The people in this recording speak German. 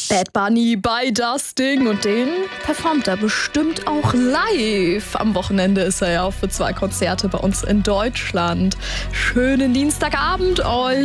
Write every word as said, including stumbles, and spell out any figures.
Bad Bunny bei Dusting und den performt er bestimmt auch live. Am Wochenende ist er ja auch für zwei Konzerte bei uns in Deutschland. Schönen Dienstagabend euch.